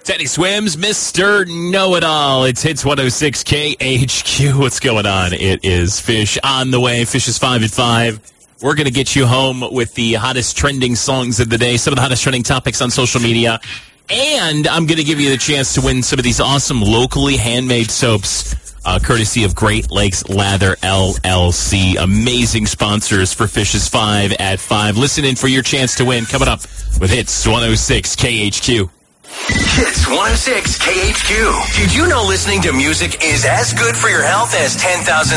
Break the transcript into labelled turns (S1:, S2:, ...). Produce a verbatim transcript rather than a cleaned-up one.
S1: Teddy Swims, Mister Know-It-All. It's Hits one oh six K H Q. What's going on? It is Fish on the way. Fish is five at five. We're going to get you home with the hottest trending songs of the day, some of the hottest trending topics on social media. And I'm going to give you the chance to win some of these awesome locally handmade soaps, uh, courtesy of Great Lakes Lather L L C. Amazing sponsors for Fish is five at five. Listen in for your chance to win. Coming up with Hits one oh six K H Q.
S2: Hits one oh six K H Q. Did you know listening to music is as good for your health as ten thousand